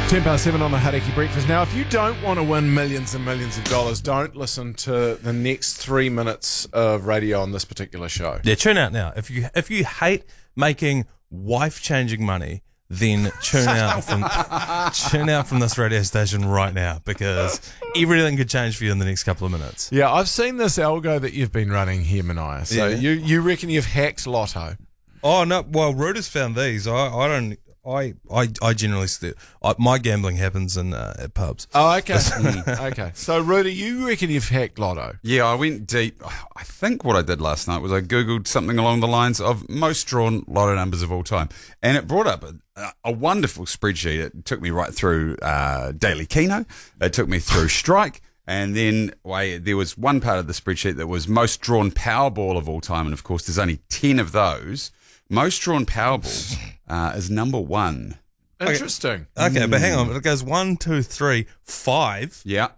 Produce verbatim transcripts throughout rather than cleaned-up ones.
ten past seven on the Hauraki Breakfast. Now, if you don't want to win millions and millions of dollars, don't listen to the next three minutes of radio on this particular show. Yeah, tune out now. If you if you hate making wife-changing money, then tune out from tune out from this radio station right now, because everything could change for you in the next couple of minutes. Yeah, I've seen this algo that you've been running here, Mania. So Yeah. you, you reckon you've hacked Lotto? Oh no! Well, Reuters found these. I, I don't. I I I generally st- I, my gambling happens in uh, at pubs. Oh, okay. okay. So, Rudy, you reckon you've hacked Lotto? Yeah, I went deep. I think what I did last night was I Googled something along the lines of most drawn lotto numbers of all time. And it brought up a, a wonderful spreadsheet. It took me right through uh, Daily Keno. It took me through Strike. And then wait, there was one part of the spreadsheet that was most drawn Powerball of all time. And, of course, there's only ten of those. Most drawn Powerball uh, is number one. Interesting. Okay, but hang on. It goes one, two, three, five, Yeah.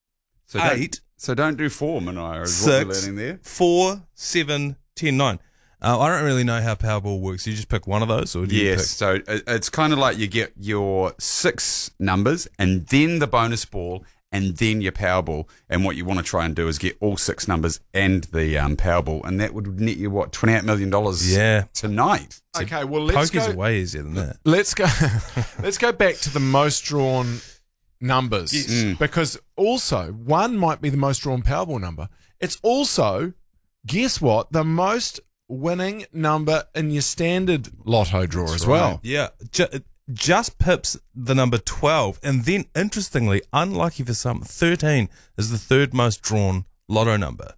So eight, Don't, so don't do four, Mania, is what we're six, learning there. four, seven, ten, nine. Uh, I don't really know how Powerball works. You just pick one of those, or do you Yes, pick? so it- it's kind of like you get your six numbers and then the bonus ball and then your Powerball. And what you want to try and do is get all six numbers and the um, Powerball. And that would net you, what, twenty-eight million dollars Yeah. tonight. Okay, well, let's Poker's go, way easier than that. let's go let's go back to the most drawn numbers. Mm. Because also, one might be the most drawn Powerball number. It's also, guess what, the most winning number in your standard lotto draw as well. Yeah, ju- just pips the number twelve. And then, interestingly, unlucky for some, thirteen is the third most drawn lotto number.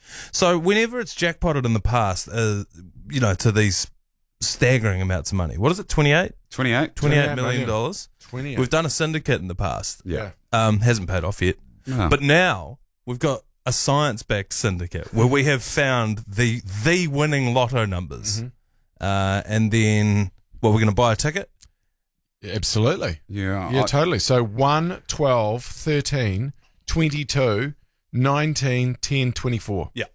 So whenever it's jackpotted in the past, uh, you know, to these staggering amounts of money, what is it, twenty-eight? twenty-eight? twenty-eight million dollars? twenty-eight. We've done a syndicate in the past. Yeah. Um, hasn't paid off yet. No. But now we've got a science-backed syndicate where we have found the the winning lotto numbers. Uh, and then, well, we're going to buy a ticket. Absolutely. Yeah. Yeah, I- totally. So one, twelve, thirteen, twenty-two, nineteen, ten, twenty-four. Yeah.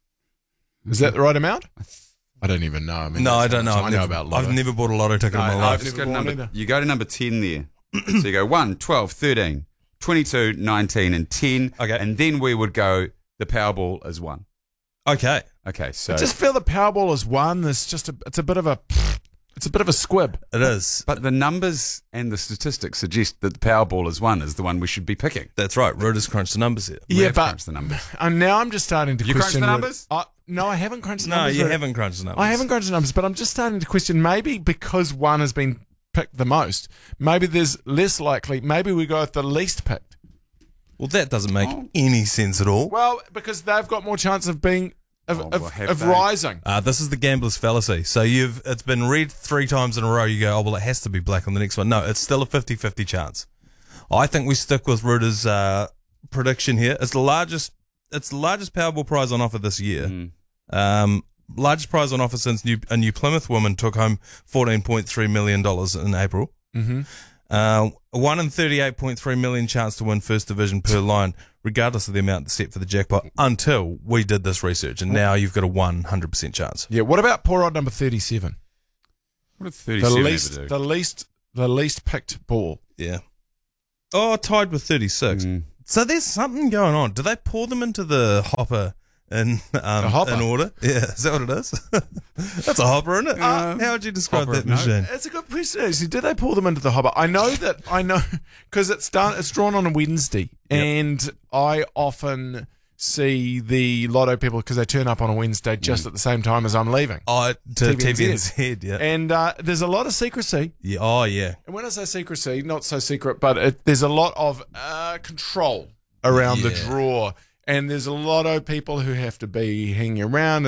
Is that the right amount? I don't even know. I mean, No, I that's how don't know. much I've I know never, about lotto. I've never bought a lotto ticket in my No, life. I've Just never go to bought number, either. you go to number ten there. So you go one, twelve, thirteen, twenty-two, nineteen, and ten. Okay. And then we would go the Powerball as one. Okay. Okay, so. I just feel the Powerball is one. It's just a, it's a bit of a, it's a bit of a squib. It is. But the numbers and the statistics suggest that the Powerball is one is the one we should be picking. That's right. Reuters crunched the numbers here. We Yeah, have but crunched the numbers. and now I'm just starting to You crunched question the whether- numbers? I, no, I haven't crunched the No, numbers. you Rudy. haven't crunched the numbers. I haven't crunched the numbers, but I'm just starting to question maybe because one has been picked the most, maybe there's less likely, maybe we go with the least picked. Well, that doesn't make Oh. any sense at all. Well, because they've got more chance of being, of, Oh, of, well, have of they? rising. Uh, this is the gambler's fallacy. So you've it's been read three times in a row. You go, oh, well, it has to be black on the next one. No, it's still a fifty-fifty chance. I think we stick with Reuters' uh, prediction here. It's the largest It's the largest Powerball prize on offer this year. Mm. Um, largest prize on offer since New, a New Plymouth woman took home fourteen point three million dollars in April. Mm-hmm. Uh, one in thirty-eight point three million chance to win first division per line, regardless of the amount that's set for the jackpot, until we did this research. And now you've got a one hundred percent chance. Yeah. What about poor odd number thirty-seven? What did The thirty-seven ever least, do? the least, the least picked ball. Yeah. Oh, tied with thirty-six. Mm. So there's something going on. Do they pour them into the hopper in um, hopper? in order? Yeah, is that what it is? That's a hopper, isn't it? Um, How would you describe hopper that of note. machine? It's a good question. Actually, did they pull them into the hopper? I know that I know because it's done. It's drawn on a Wednesday, Yep. and I often see the lotto people because they turn up on a Wednesday just at the same time as I'm leaving. Oh, to T V N Z. T V N Z, yeah. And uh, there's a lot of secrecy. yeah. Oh, yeah. And when I say secrecy, not so secret, but it, there's a lot of uh, control around the Yeah. draw. And there's a lot of people who have to be hanging around.